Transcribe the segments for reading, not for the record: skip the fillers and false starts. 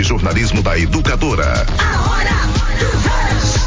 de jornalismo da Educadora. A hora do Rush.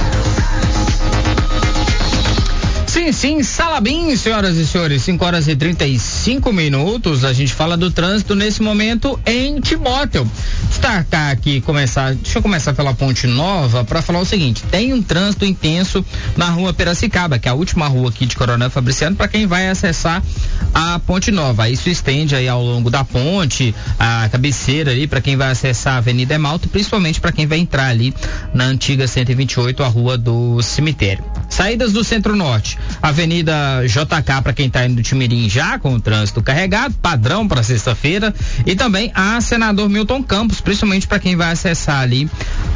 Sim, Salabim, senhoras e senhores, 5h35. A gente fala do trânsito nesse momento em Timóteo. Destacar aqui, deixa eu começar pela Ponte Nova para falar o seguinte: tem um trânsito intenso na rua Piracicaba, que é a última rua aqui de Coronel Fabriciano, para quem vai acessar a Ponte Nova. Isso estende aí ao longo da ponte, a cabeceira ali para quem vai acessar a Avenida Emalto, principalmente para quem vai entrar ali na antiga 128, a Rua do Cemitério. Saídas do Centro-Norte, Avenida JK para quem tá indo do Timirim já com o trânsito carregado, padrão para sexta-feira, e também a Senador Milton Campos, principalmente para quem vai acessar ali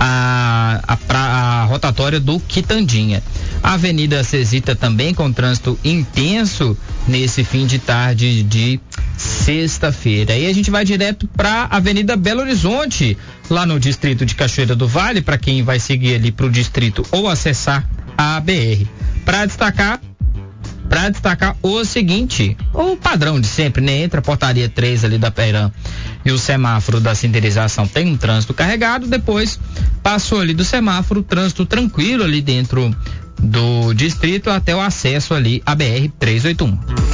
a rotatória do Quitandinha. A Avenida Cesita também com trânsito intenso nesse fim de tarde de sexta-feira. E a gente vai direto para a Avenida Belo Horizonte, lá no distrito de Cachoeira do Vale, para quem vai seguir ali para o distrito ou acessar a BR. Para destacar o seguinte, o padrão de sempre, né? Entre a portaria 3 ali da Peiram e o semáforo da sinderização tem um trânsito carregado, depois passou ali do semáforo, trânsito tranquilo ali dentro do distrito até o acesso ali à BR 381.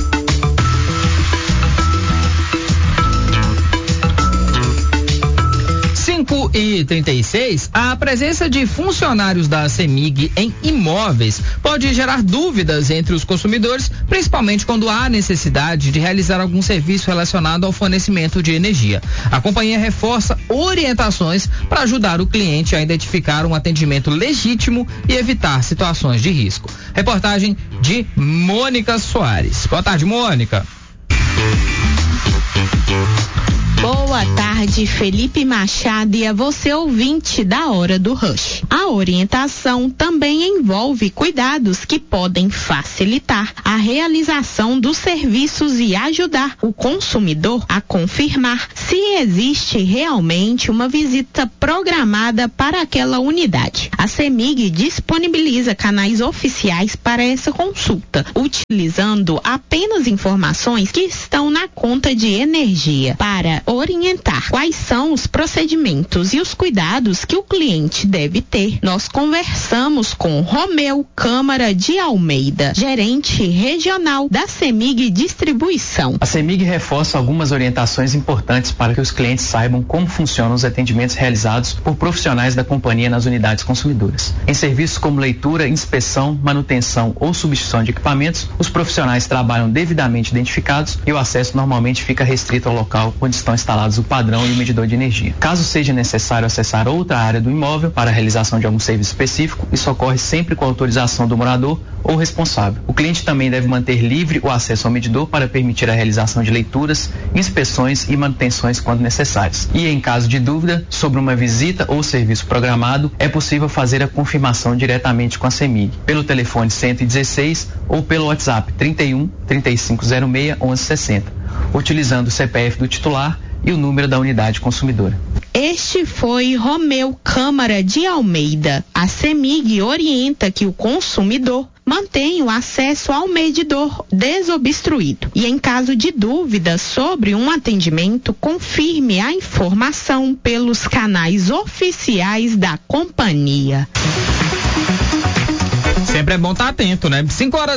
5h36, a presença de funcionários da CEMIG em imóveis pode gerar dúvidas entre os consumidores, principalmente quando há necessidade de realizar algum serviço relacionado ao fornecimento de energia. A companhia reforça orientações para ajudar o cliente a identificar um atendimento legítimo e evitar situações de risco. Reportagem de Mônica Soares. Boa tarde, Mônica. Boa tarde, Felipe Machado, e a você, ouvinte da Hora do Rush. A orientação também envolve cuidados que podem facilitar a realização dos serviços e ajudar o consumidor a confirmar se existe realmente uma visita programada para aquela unidade. A CEMIG disponibiliza canais oficiais para essa consulta, utilizando apenas informações que estão na conta de energia, para orientar quais são os procedimentos e os cuidados que o cliente deve ter. Nós conversamos com Romeu Câmara de Almeida, gerente regional da CEMIG Distribuição. A CEMIG reforça algumas orientações importantes para que os clientes saibam como funcionam os atendimentos realizados por profissionais da companhia nas unidades consumidoras. Em serviços como leitura, inspeção, manutenção ou substituição de equipamentos, os profissionais trabalham devidamente identificados e o acesso normalmente fica restrito ao local onde estão instalados o padrão e o medidor de energia. Caso seja necessário acessar outra área do imóvel para a realização de algum serviço específico, isso ocorre sempre com a autorização do morador ou responsável. O cliente também deve manter livre o acesso ao medidor para permitir a realização de leituras, inspeções e manutenções quando necessárias. E em caso de dúvida sobre uma visita ou serviço programado, é possível fazer a confirmação diretamente com a CEMIG, pelo telefone 116 ou pelo WhatsApp 31 3506 1160, utilizando o CPF do titular e o número da unidade consumidora. Este foi Romeu Câmara de Almeida. A CEMIG orienta que o consumidor mantenha o acesso ao medidor desobstruído e, em caso de dúvida sobre um atendimento, confirme a informação pelos canais oficiais da companhia. Sempre é bom estar atento, né?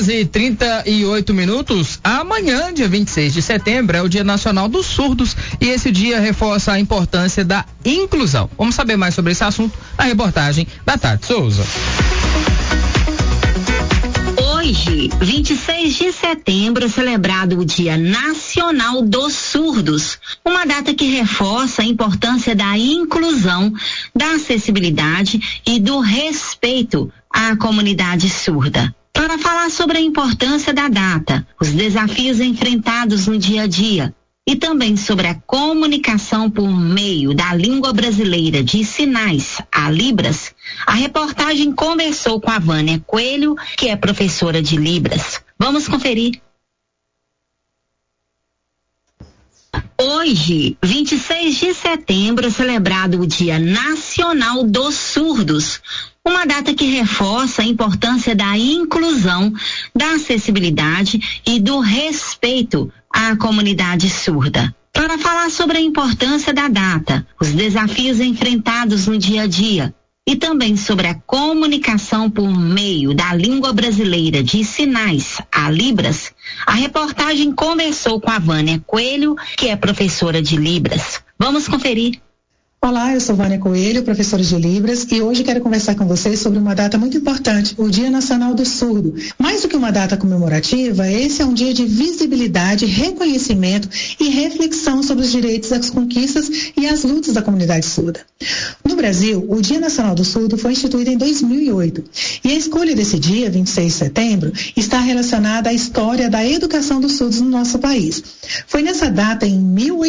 5h38. Amanhã, dia 26 de setembro, é o Dia Nacional dos Surdos e esse dia reforça a importância da inclusão. Vamos saber mais sobre esse assunto na reportagem da Tati Souza. Hoje, 26 de setembro, é celebrado o Dia Nacional dos Surdos, uma data que reforça a importância da inclusão, da acessibilidade e do respeito à comunidade surda. Para falar sobre a importância da data, os desafios enfrentados no dia a dia e também sobre a comunicação por meio da língua brasileira de sinais, a Libras, a reportagem conversou com a Vânia Coelho, que é professora de Libras. Vamos conferir. Hoje, 26 de setembro, é celebrado o Dia Nacional dos Surdos, uma data que reforça a importância da inclusão, da acessibilidade e do respeito à comunidade surda. para falar sobre a importância da data, os desafios enfrentados no dia a dia e também sobre a comunicação por meio da língua brasileira de sinais, a Libras, a reportagem conversou com a Vânia Coelho, que é professora de Libras. Vamos conferir. Olá, eu sou Vânia Coelho, professora de Libras, e hoje quero conversar com vocês sobre uma data muito importante, o Dia Nacional do Surdo. Mais do que uma data comemorativa, esse é um dia de visibilidade, reconhecimento e reflexão sobre os direitos, as conquistas e as lutas da comunidade surda. No Brasil, o Dia Nacional do Surdo foi instituído em 2008, e a escolha desse dia, 26 de setembro, está relacionada à história da educação dos surdos no nosso país. Foi nessa data, em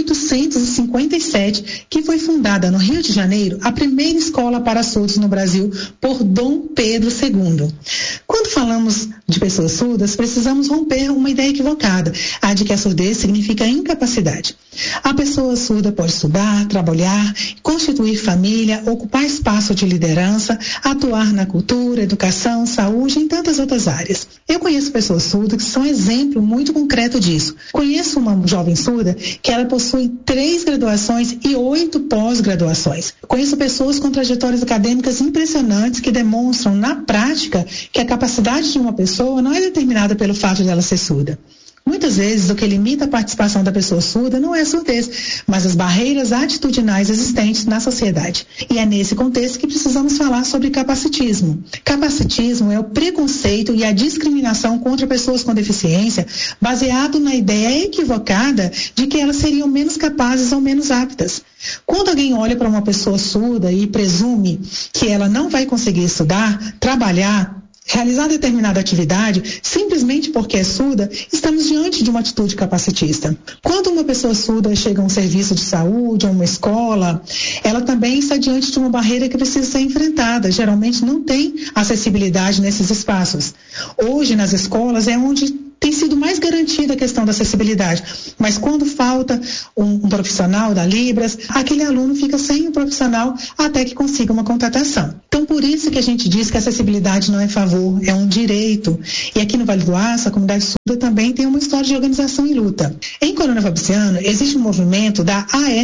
1857, que foi fundada no Rio de Janeiro, a primeira escola para surdos no Brasil por Dom Pedro II. Quando falamos de pessoas surdas, precisamos romper uma ideia equivocada, a de que a surdez significa incapacidade. A pessoa surda pode estudar, trabalhar, constituir família, ocupar espaço de liderança, atuar na cultura, educação, saúde e em tantas outras áreas. Eu conheço pessoas surdas que são exemplo muito concreto disso. Conheço uma jovem surda que ela possui 3 graduações e 8 pós-graduações. Conheço pessoas com trajetórias acadêmicas impressionantes que demonstram na prática que a capacidade de uma pessoa não é determinada pelo fato de ela ser surda. Muitas vezes, o que limita a participação da pessoa surda não é a surdez, mas as barreiras atitudinais existentes na sociedade. E é nesse contexto que precisamos falar sobre capacitismo. Capacitismo é o preconceito e a discriminação contra pessoas com deficiência baseado na ideia equivocada de que elas seriam menos capazes ou menos aptas. Quando alguém olha para uma pessoa surda e presume que ela não vai conseguir estudar, trabalhar, realizar determinada atividade, simplesmente porque é surda, estamos diante de uma atitude capacitista. Quando uma pessoa surda chega a um serviço de saúde, a uma escola, ela também está diante de uma barreira que precisa ser enfrentada. Geralmente não tem acessibilidade nesses espaços. Hoje, nas escolas, é onde tem sido mais garantida a questão da acessibilidade. Mas quando falta um profissional da Libras, aquele aluno fica sem um profissional até que consiga uma contratação. Então, por isso que a gente diz que a acessibilidade não é favor, é um direito. E aqui no Vale do Aço, a comunidade surda também tem uma história de organização e luta. Em Coronel Fabriciano, existe um movimento da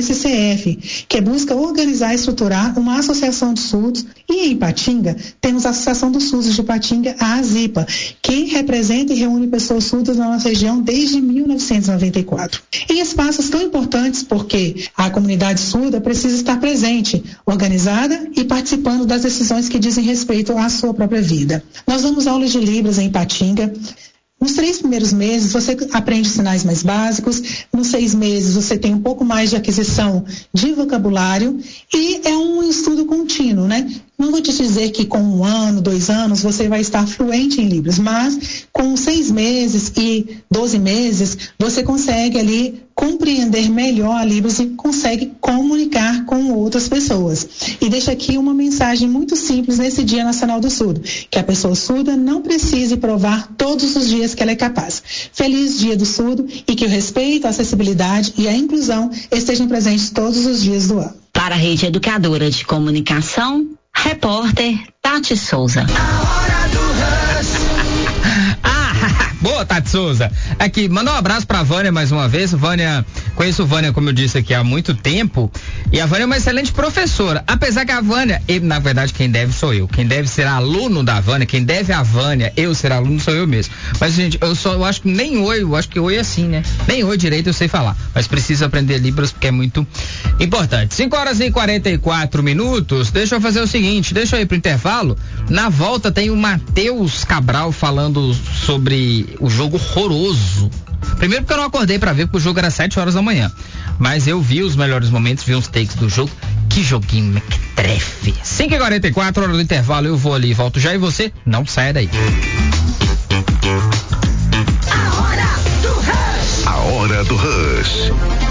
ASCF, que busca organizar e estruturar uma associação de surdos. E em Ipatinga, temos a Associação dos Surdos de Ipatinga, a ASIPA, que representa e reúne pessoas surdas na nossa região desde 1994. Em espaços tão importantes porque a comunidade surda precisa estar presente, organizada e participando das decisões que dizem respeito à sua própria vida. Nós damos aulas de Libras em Ipatinga. Nos 3 primeiros meses, você aprende sinais mais básicos. Nos 6 meses, você tem um pouco mais de aquisição de vocabulário e é um estudo contínuo, né? Não vou te dizer que com 1 ano, 2 anos, você vai estar fluente em Libras, mas com 6 meses e 12 meses, você consegue ali compreender melhor a Libras e consegue comunicar com outras pessoas. E deixo aqui uma mensagem muito simples nesse Dia Nacional do Surdo, que a pessoa surda não precise provar todos os dias que ela é capaz. Feliz Dia do Surdo e que o respeito, a acessibilidade e a inclusão estejam presentes todos os dias do ano. Para a Rede Educadora de Comunicação, repórter Tati Souza. Boa, Tati Souza. Aqui, manda um abraço pra Vânia mais uma vez. Vânia, conheço Vânia, como eu disse aqui, há muito tempo. E a Vânia é uma excelente professora. Apesar que a Vânia, na verdade, quem deve sou eu. Quem deve ser aluno da Vânia, quem deve a Vânia, eu ser aluno, sou eu mesmo. Mas, gente, eu acho que nem oi, eu acho que oi é assim, né? Nem oi direito eu sei falar. Mas preciso aprender Libras porque é muito importante. 5h44. Deixa eu fazer o seguinte, deixa eu ir pro intervalo. Na volta tem o Matheus Cabral falando sobre o jogo horroroso. Primeiro porque eu não acordei pra ver, porque o jogo era 7 horas da manhã. Mas eu vi os melhores momentos, vi uns takes do jogo. Que joguinho mequetrefe. 5h44, hora do intervalo, eu vou ali e volto já. E você, não saia daí. A hora do Rush.